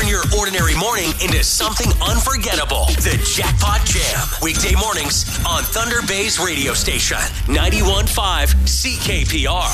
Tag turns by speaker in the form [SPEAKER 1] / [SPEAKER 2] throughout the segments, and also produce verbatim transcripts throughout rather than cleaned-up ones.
[SPEAKER 1] your ordinary morning into something unforgettable. The Jackpot Jam. Weekday mornings on Thunder Bay's radio station, ninety-one point five C K P R.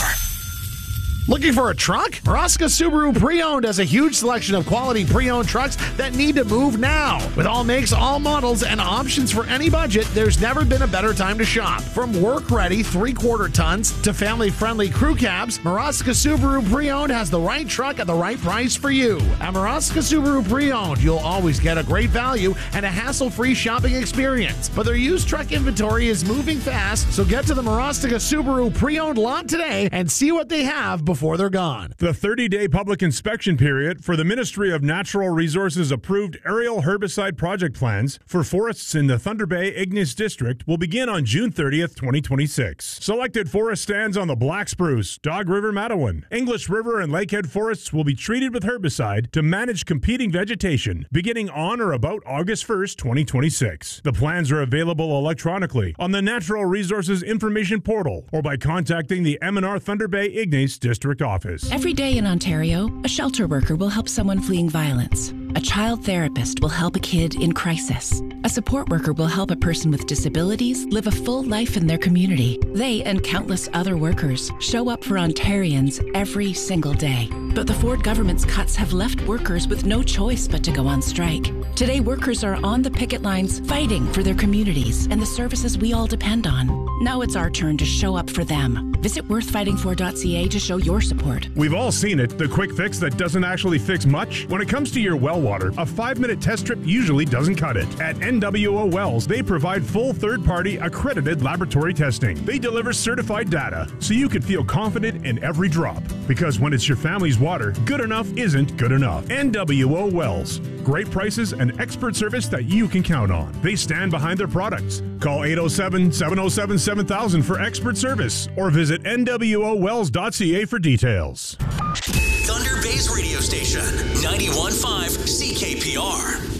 [SPEAKER 2] Looking for a truck? Maraska Subaru Pre-Owned has a huge selection of quality pre-owned trucks that need to move now. With all makes, all models, and options for any budget, there's never been a better time to shop. From work-ready three-quarter tons to family-friendly crew cabs, Maraska Subaru Pre-Owned has the right truck at the right price for you. At Maraska Subaru Pre-Owned, you'll always get a great value and a hassle-free shopping experience. But their used truck inventory is moving fast, so get to the Maraska Subaru Pre-Owned lot today and see what they have before before they're gone.
[SPEAKER 3] The thirty-day public inspection period for the Ministry of Natural Resources approved aerial herbicide project plans for forests in the Thunder Bay Ignis District will begin on June thirtieth, twenty twenty-six. Selected forest stands on the Black Spruce, Dog River Matawan, English River, and Lakehead forests will be treated with herbicide to manage competing vegetation beginning on or about August first, twenty twenty-six. The plans are available electronically on the Natural Resources Information Portal or by contacting the M and R Thunder Bay Ignis District office.
[SPEAKER 4] Every day in Ontario, a shelter worker will help someone fleeing violence. A child therapist will help a kid in crisis. A support worker will help a person with disabilities live a full life in their community. They and countless other workers show up for Ontarians every single day. But the Ford government's cuts have left workers with no choice but to go on strike. Today, workers are on the picket lines fighting for their communities and the services we all depend on. Now it's our turn to show up for them. Visit worth fighting for dot c a to show your support.
[SPEAKER 3] We've all seen it, the quick fix that doesn't actually fix much. When it comes to your well water, a five-minute test strip usually doesn't cut it. At N W O Wells, they provide full third-party accredited laboratory testing. They deliver certified data so you can feel confident in every drop. Because when it's your family's water, good enough isn't good enough. N W O Wells. Great prices and expert service that you can count on. They stand behind their products. Call eight oh seven, seven oh seven, seven thousand for expert service or visit N W O wells dot c a for details.
[SPEAKER 1] Thunder Bay's radio station, ninety-one point five C K P R.